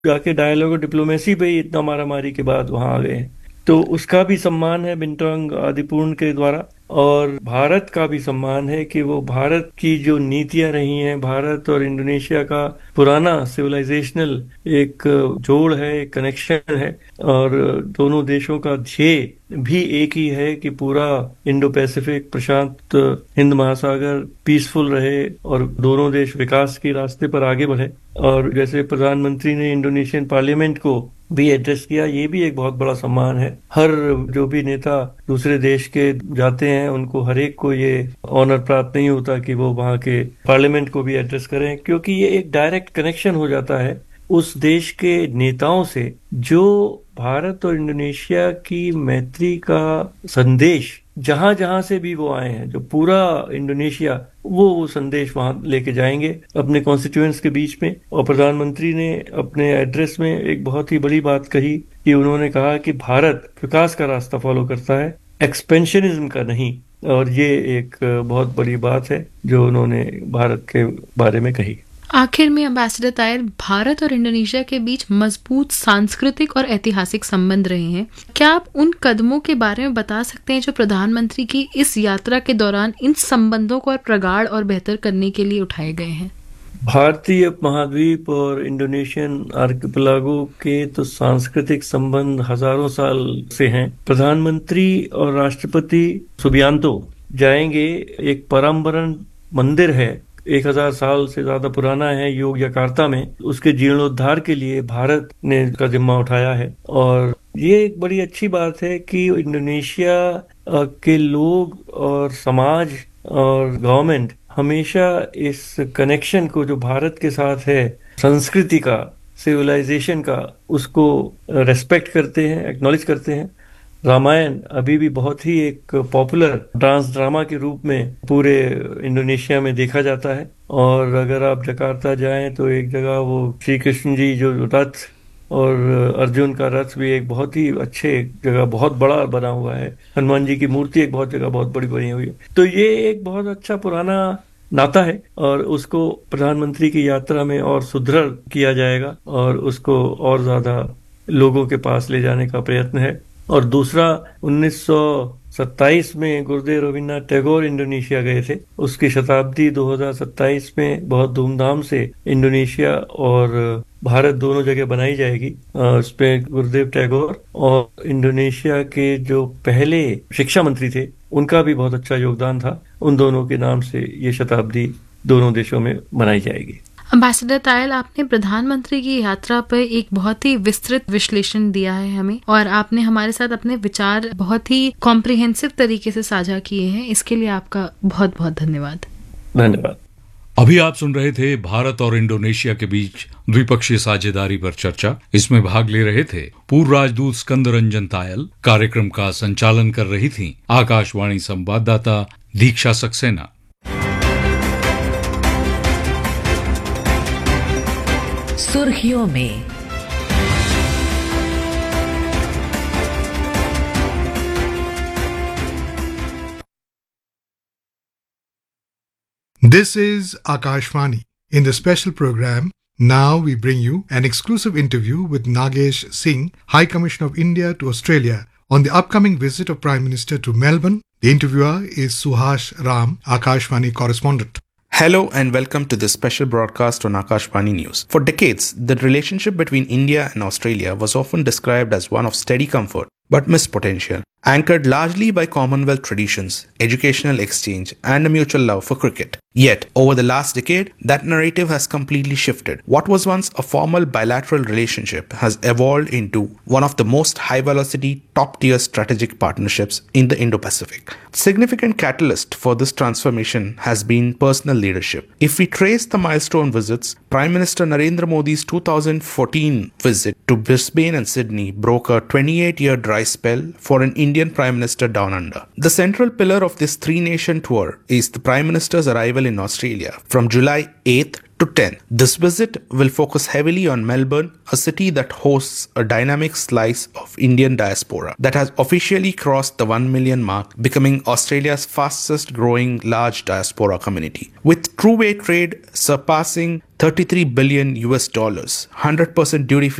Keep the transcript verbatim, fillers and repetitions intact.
जाके डायलॉग और डिप्लोमेसी पे ही इतना मारामारी के बाद वहां आ गए हैं। तो उसका भी सम्मान है बिंटोंग आदिपूर्ण के द्वारा। और भारत का भी सम्मान है कि वो भारत की जो नीतियां रही हैं, भारत और इंडोनेशिया का पुराना सिविलाइजेशनल एक जोड़ है, एक कनेक्शन है। और दोनों देशों का ध्येय भी एक ही है कि पूरा इंडो पैसिफिक प्रशांत हिंद महासागर पीसफुल रहे और दोनों देश विकास के रास्ते पर आगे बढ़े। और जैसे प्रधानमंत्री ने इंडोनेशियन पार्लियामेंट को भी एड्रेस किया, ये भी एक बहुत बड़ा सम्मान है। हर जो भी नेता दूसरे देश के जाते हैं उनको हर एक को ये ऑनर प्राप्त नहीं होता कि वो वहाँ के पार्लियामेंट को भी एड्रेस करें, क्योंकि ये एक डायरेक्ट कनेक्शन हो जाता है उस देश के नेताओं से जो भारत और इंडोनेशिया की मैत्री का संदेश जहां जहां से भी वो आए हैं, जो पूरा इंडोनेशिया, वो वो संदेश वहां लेके जाएंगे अपने कॉन्स्टिट्यूएंट्स के बीच में। और प्रधानमंत्री ने अपने एड्रेस में एक बहुत ही बड़ी बात कही कि उन्होंने कहा कि भारत विकास का रास्ता फॉलो करता है, एक्सपेंशनिज्म का नहीं। और ये एक बहुत बड़ी बात है जो उन्होंने भारत के बारे में कही। आखिर में एम्बेसडर तायल, भारत और इंडोनेशिया के बीच मजबूत सांस्कृतिक और ऐतिहासिक संबंध रहे हैं। क्या आप उन कदमों के बारे में बता सकते हैं जो प्रधानमंत्री की इस यात्रा के दौरान इन संबंधों को और प्रगाढ़ और बेहतर करने के लिए उठाए गए हैं? भारतीय उपमहाद्वीप और इंडोनेशियन आर्किपेलागो के तो सांस्कृतिक संबंध हजारों साल से हैं। प्रधानमंत्री और राष्ट्रपति सुबियांतो जाएंगे। एक परम्परन मंदिर है, एक हजार साल से ज्यादा पुराना है, योग यकार्ता में। उसके जीर्णोद्धार के लिए भारत ने का जिम्मा उठाया है। और ये एक बड़ी अच्छी बात है कि इंडोनेशिया के लोग और समाज और गवर्नमेंट हमेशा इस कनेक्शन को जो भारत के साथ है, संस्कृति का, सिविलाइजेशन का, उसको रेस्पेक्ट करते हैं, एक्नॉलेज करते हैं। रामायण अभी भी बहुत ही एक पॉपुलर डांस ड्रामा के रूप में पूरे इंडोनेशिया में देखा जाता है। और अगर आप जकार्ता जाएं तो एक जगह वो श्री कृष्ण जी जो रथ और अर्जुन का रथ भी एक बहुत ही अच्छे जगह बहुत बड़ा बना हुआ है। हनुमान जी की मूर्ति एक बहुत जगह बहुत बड़ी बनी हुई है। तो ये एक बहुत अच्छा पुराना नाता है और उसको प्रधानमंत्री की यात्रा में और सुदृढ़ किया जाएगा और उसको और ज्यादा लोगों के पास ले जाने का प्रयत्न है। और दूसरा, उन्नीस सौ सत्ताईस में गुरुदेव रविन्द्रनाथ टैगोर इंडोनेशिया गए थे। उसकी शताब्दी दो हज़ार सत्ताईस में बहुत धूमधाम से इंडोनेशिया और भारत दोनों जगह बनाई जाएगी। उसमें गुरुदेव टैगोर और इंडोनेशिया के जो पहले शिक्षा मंत्री थे उनका भी बहुत अच्छा योगदान था। उन दोनों के नाम से ये शताब्दी दोनों देशों में मनाई जाएगी। एम्बेसडर तायल, आपने प्रधानमंत्री की यात्रा पर एक बहुत ही विस्तृत विश्लेषण दिया है हमें, और आपने हमारे साथ अपने विचार बहुत ही कॉम्प्रिहेंसिव तरीके से साझा किए हैं। इसके लिए आपका बहुत बहुत धन्यवाद। धन्यवाद। अभी आप सुन रहे थे भारत और इंडोनेशिया के बीच द्विपक्षीय साझेदारी पर चर्चा। इसमें भाग ले रहे थे पूर्व राजदूत स्कंद रंजन तायल। कार्यक्रम का संचालन कर रही थी आकाशवाणी संवाददाता दीक्षा सक्सेना। सुर्खियों में। This is Akashvani. In the special program, now we bring you an exclusive interview with Nagesh Singh, High Commissioner of India to Australia, on the upcoming visit of Prime Minister to Melbourne. The interviewer is Suhash Ram, Akashvani correspondent. Hello and welcome to this special broadcast on Akashvani News. For decades, the relationship between India and Australia was often described as one of steady comfort but missed potential, anchored largely by Commonwealth traditions, educational exchange, and a mutual love for cricket. Yet, over the last decade, that narrative has completely shifted. What was once a formal bilateral relationship has evolved into one of the most high-velocity, top-tier strategic partnerships in the Indo-Pacific. Significant catalyst for this transformation has been personal leadership. If we trace the milestone visits, Prime Minister Narendra Modi's two thousand fourteen visit to Brisbane and Sydney broke a twenty-eight-year dry spell for an Indian Prime Minister down under. The central pillar of this three-nation tour is the Prime Minister's arrival in Australia from July eighth to ten. This visit will focus heavily on Melbourne, a city that hosts a dynamic slice of Indian diaspora that has officially crossed the one million mark, becoming Australia's fastest growing large diaspora community. With two-way trade surpassing thirty-three billion U S dollars, one hundred percent duty-free